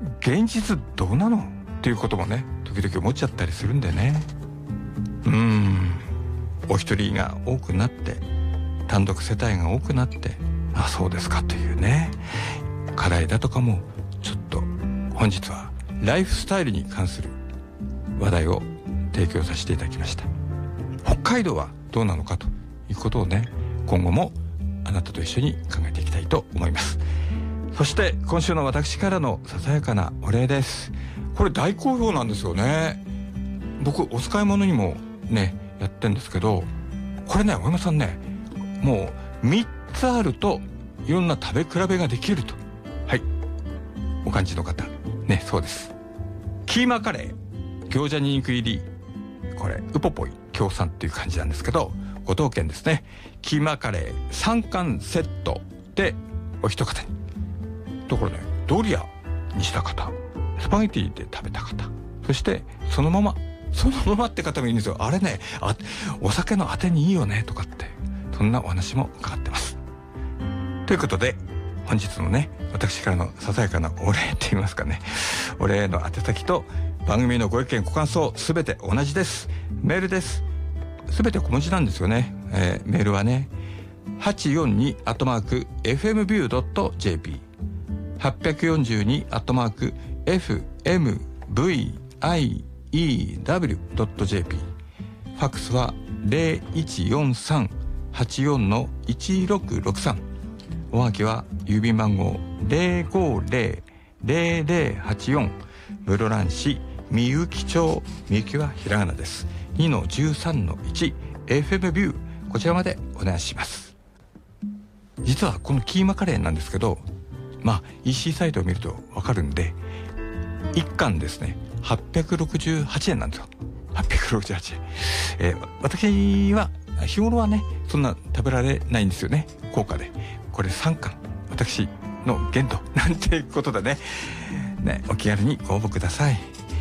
現実どうなのっていうこともね時々思っちゃったりするんでね。お一人が多くなって単独世帯が多くなって、あ、そうですかというね課題だとかもちょっと本日はライフスタイルに関する話題を提供させていただきました。北海道はどうなのかということをね今後もあなたと一緒に考えていきたいと思います。そして今週の私からのささやかなお礼です。これ大好評なんですよね。僕お使い物にもねやってんですけど、これね大山さんねもう3つあるといろんな食べ比べができると、はい、お感じの方ね、そうです。キーマカレー餃子にんにく入り、これウポポイ協賛っていう感じなんですけど、ご当県ですね。キーマカレー3貫セットでお一方に、ところねドリアにした方、スパゲティで食べた方、そしてそのままって方もいいんですよ。あれね、お酒のあてにいいよねとかって、そんなお話も伺ってます。ということで本日のね私からのささやかなお礼って言いますかね、お礼の宛先と番組のご意見ご感想すべて同じです。メールです。すべて小文字なんですよね。メールはね 842@fmview.jp 842@fmview.jp、 ファックスは 0143-84-1663、おはがきは郵便番号 050-0084、 室蘭市みゆき町、みゆきはひらがなです。 2-13-1 FM ビュー、こちらまでお願いします。実はこのキーマカレーなんですけど、EC サイトを見るとわかるんで、1貫ですね868円なんですよ。868円、私は日頃はねそんな食べられないんですよね、高価で。これ3貫私の限度なんていうことでね、お気軽にご応募ください。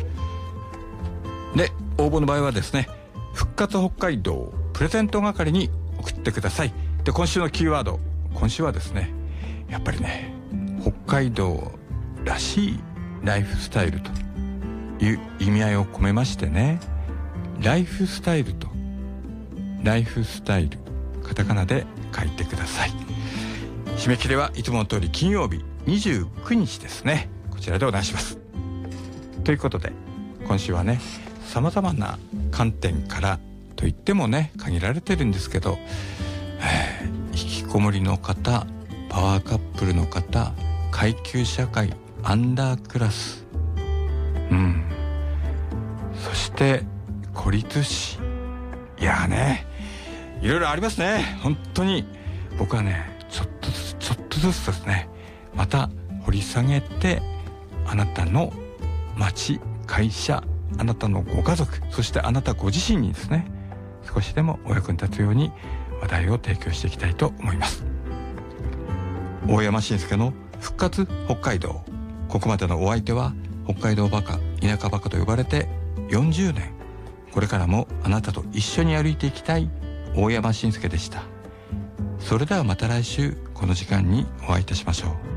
で応募の場合はですね、復活北海道プレゼント係に送ってください。で今週のキーワード、今週はですねやっぱりね北海道らしいライフスタイルという意味合いを込めましてね、ライフスタイルとライフスタイルカタカナで書いてください。締め切りはいつもの通り金曜日29日ですね。こちらでお願いします。ということで今週はねさまざまな観点からといってもね限られてるんですけど、引きこもりの方、パワーカップルの方、階級社会、アンダークラス、そして孤立死、いやねいろいろありますね。本当に僕はねちょっとずつですねまた掘り下げて、あなたの町、会社、あなたのご家族、そしてあなたご自身にですね少しでもお役に立つように話題を提供していきたいと思います。大山伸介の復活北海道、ここまでのお相手は北海道バカ、田舎バカと呼ばれて40年、これからもあなたと一緒に歩いていきたい大山伸介でした。それではまた来週この時間にお会いいたしましょう。